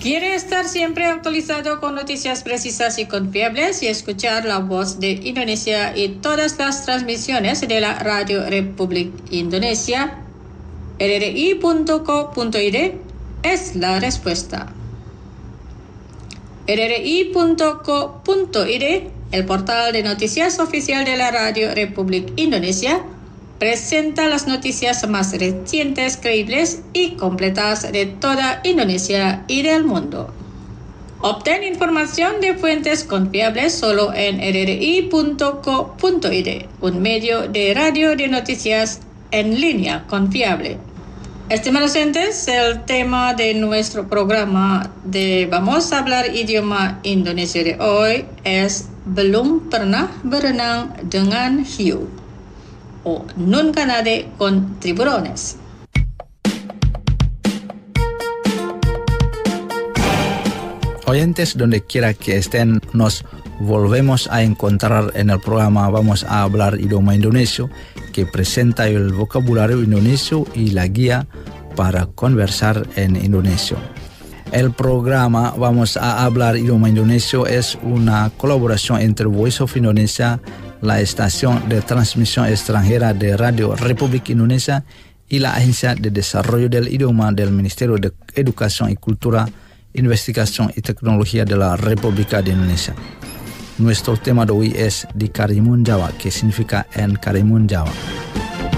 ¿Quiere estar siempre actualizado con noticias precisas y confiables y escuchar la voz de Indonesia y todas las transmisiones de la Radio Republik Indonesia? rri.co.id es la respuesta. rri.co.id, el portal de noticias oficial de la Radio Republik Indonesia, presenta las noticias más recientes, creíbles y completas de toda Indonesia y del mundo. Obtén información de fuentes confiables solo en rri.co.id, un medio de radio de noticias en línea confiable. Estimados oyentes, el tema de nuestro programa de Vamos a hablar idioma Indonesia de hoy es belum pernah berenang dengan hiu o nunca nadé con tiburones. Oyentes, donde quiera que estén, nos volvemos a encontrar en el programa Vamos a hablar idioma indonesio, que presenta el vocabulario indonesio y la guía para conversar en indonesio. El programa Vamos a hablar idioma indonesio es una colaboración entre Voice of Indonesia, la estación de transmisión extranjera de Radio Republik Indonesia y la Agencia de Desarrollo del Idioma del Ministerio de Educación y Cultura, Investigación y Tecnología de la República de Indonesia. Nuestro tema de hoy es di Karimun Jawa, que significa en Karimun Jawa.